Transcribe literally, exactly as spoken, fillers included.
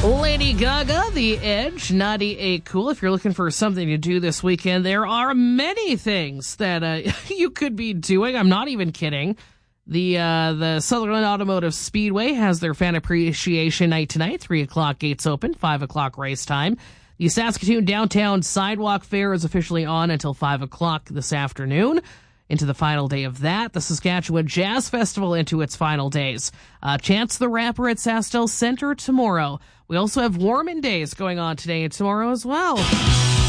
Lady Gaga, The Edge, ninety-eight Cool. If you're looking for something to do this weekend, there are many things that uh, you could be doing. I'm not even kidding. The uh, the Sutherland Automotive Speedway has their fan appreciation night tonight. three o'clock gates open, five o'clock race time. The Saskatoon Downtown Sidewalk Fair is officially on until five o'clock this afternoon. Into the final day of that, the Saskatchewan Jazz Festival into its final days. Uh, Chance the Rapper at SaskTel Center tomorrow. We also have Warmin Days going on today and tomorrow as well.